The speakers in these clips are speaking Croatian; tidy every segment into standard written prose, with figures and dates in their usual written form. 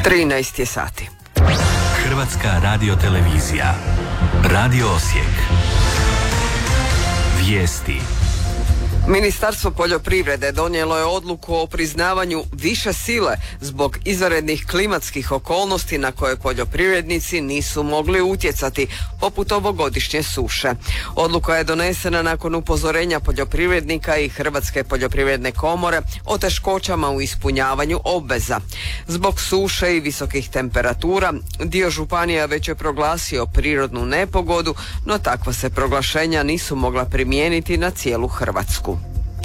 13 je sati. Hrvatska radiotelevizija. Radio Osijek. Vijesti. Ministarstvo poljoprivrede donijelo je odluku o priznavanju više sile zbog izvanrednih klimatskih okolnosti na koje poljoprivrednici nisu mogli utjecati, poput ovogodišnje suše. Odluka je donesena nakon upozorenja poljoprivrednika i Hrvatske poljoprivredne komore o teškoćama u ispunjavanju obveza. Zbog suše i visokih temperatura, dio županija već je proglasio prirodnu nepogodu, no takva se proglašenja nisu mogla primijeniti na cijelu Hrvatsku.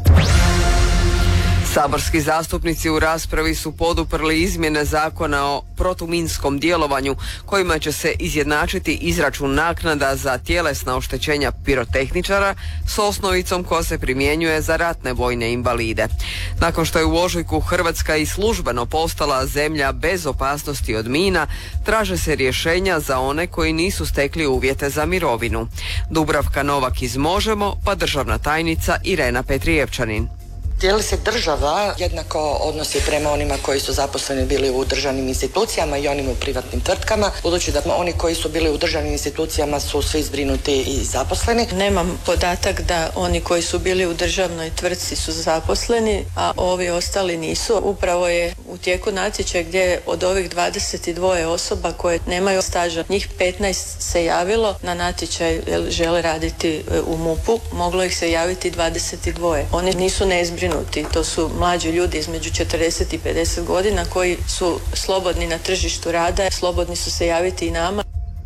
Saborski zastupnici u raspravi su poduprli izmjene zakona o protuminskom djelovanju kojima će se izjednačiti izračun naknada za tjelesna oštećenja pirotehničara s osnovicom koja se primjenjuje za ratne vojne invalide. Nakon što je u ožujku Hrvatska i službeno postala zemlja bez opasnosti od mina, traže se rješenja za one koji nisu stekli uvjete za mirovinu. Dubravka Novak iz Možemo, pa državna tajnica Irena Petrijevčanin. Je li se država jednako odnosi prema onima koji su zaposleni bili u državnim institucijama i onima u privatnim tvrtkama, budući da oni koji su bili u državnim institucijama su svi zbrinuti i zaposleni? Nemam podatak da oni koji su bili u državnoj tvrtci su zaposleni, a ovi ostali nisu. Upravo je u tijeku natječaj gdje od ovih 22 osoba koje nemaju staža, njih 15 se javilo na natječaj jer žele raditi u MUP-u, moglo ih se javiti 22. Oni nisu nezbrinuti. To su mlađi ljudi između 40 i 50 godina koji su slobodni na tržištu rada, slobodni su se javiti i nama.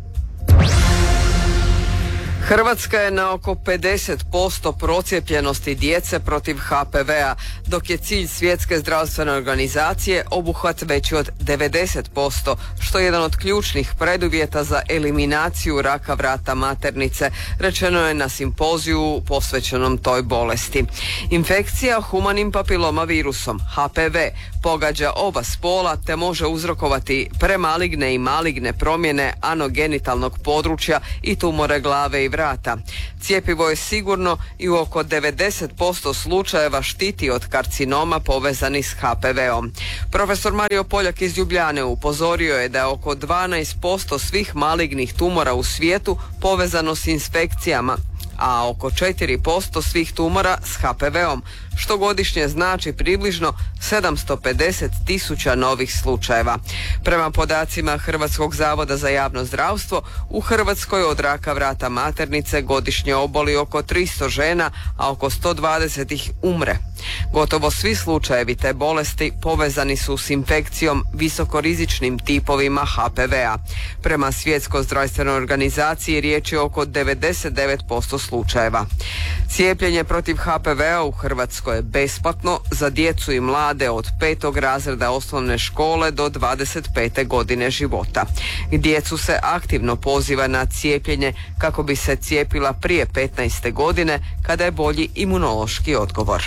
Hrvatska je na oko 50% procijepljenosti djece protiv HPV-a, dok je cilj Svjetske zdravstvene organizacije obuhvat veći od 90%, što je jedan od ključnih preduvjeta za eliminaciju raka vrata maternice, rečeno je na simpoziju posvećenom toj bolesti. Infekcija humanim papiloma virusom, HPV, pogađa oba spola te može uzrokovati premaligne i maligne promjene anogenitalnog područja i tumore glave i vrata. Cjepivo je sigurno i u oko 90% slučajeva štiti od karcinoma povezanih s HPV-om. Profesor Mario Poljak iz Ljubljane upozorio je da je oko 12% svih malignih tumora u svijetu povezano s infekcijama, a oko 4% svih tumora s HPV-om, što godišnje znači približno 750.000 novih slučajeva. Prema podacima Hrvatskog zavoda za javno zdravstvo, u Hrvatskoj od raka vrata maternice godišnje oboli oko 300 žena, a oko 120 ih umre. Gotovo svi slučajevi te bolesti povezani su s infekcijom visokorizičnim tipovima HPV-a. Prema Svjetskoj zdravstvenoj organizaciji riječ je oko 99% slučajeva. Cijepljenje protiv HPV-a u Hrvatskoj je besplatno za djecu i mlade od 5. razreda osnovne škole do 25. godine života. Djecu se aktivno poziva na cijepljenje kako bi se cijepila prije 15. godine kada je bolji imunološki odgovor.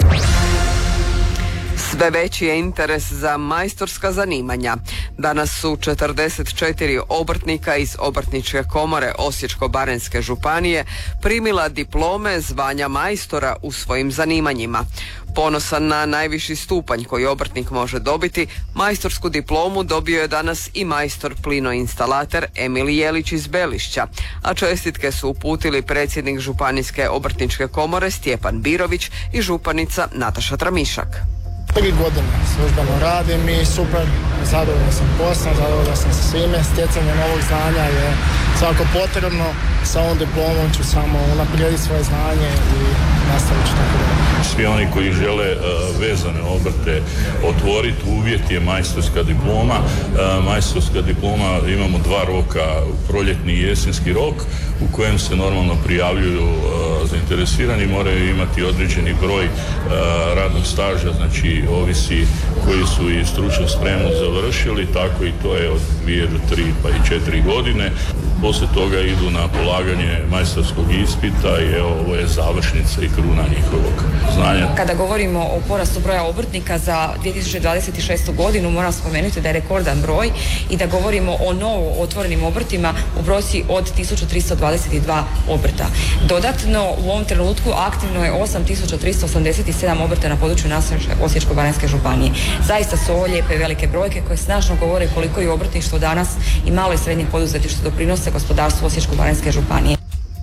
Sve veći je interes za majstorska zanimanja. Danas su 44 obrtnika iz Obrtničke komore Osječko-baranjske županije primila diplome zvanja majstora u svojim zanimanjima. Ponosan na najviši stupanj koji obrtnik može dobiti, majstorsku diplomu dobio je danas i majstor plinoinstalater Emil Jelić iz Belišća, a čestitke su uputili predsjednik Županijske obrtničke komore Stjepan Birović i županica Nataša Tramišak. 3 godine službeno radim i super, zadovoljan sam poslom, zadovoljan sam sa svime. Stjecanje novog znanja je svako potrebno, sa ovom diplomom ću samo unaprijediti svoje znanje i nastavit ću tako dalje. Svi oni koji žele vezane obrte otvoriti, uvjet je majstorska diploma. Majstorska diploma, imamo 2 roka, proljetni i jesenski rok, u kojem se normalno prijavljuju zainteresirani, moraju imati određeni broj radnog staža, znači ovisi koji su i stručnu spremu završili, tako i to je od 2 do 3 pa i 4 godine. Poslije toga idu na polaganje majstorskog ispita i ovo je završnica i kruna njihovog znanja. Kada govorimo o porastu broja obrtnika za 2026. godinu, moram spomenuti da je rekordan broj i da govorimo o novo otvorenim obrtima u brojci od 1322 obrta. Dodatno, u ovom trenutku aktivno je 8387 obrta na području naše Osječko-baranjske županije. Zaista su ovo lijepe velike brojke koje snažno govore koliko je obrtništvo danas i malo i srednje poduzetništvo doprinose gospodarstvu Osječko-baranjske županije.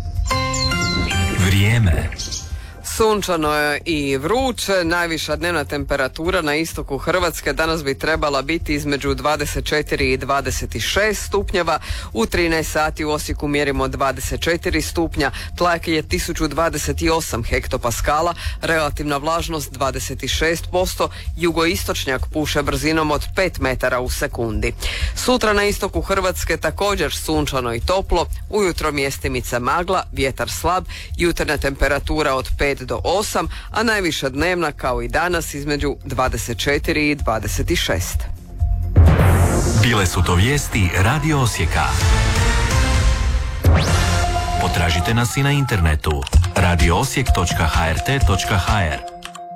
Vrijeme. Sunčano je i vruće, najviša dnevna temperatura na istoku Hrvatske danas bi trebala biti između 24 i 26 stupnjeva, u 13 sati u Osijeku mjerimo 24 stupnja, tlak je 1028 hektopaskala, relativna vlažnost 26%, jugoistočnjak puše brzinom od 5 metara u sekundi. Sutra na istoku Hrvatske također sunčano i toplo, ujutro mjestimica magla, vjetar slab, jutarnja temperatura od 5 do 8, a najviša dnevna kao i danas između 24 i 26. Bile su to vijesti Radio Osijeka. Potražite nas i na internetu radioosijek.hrt.hr.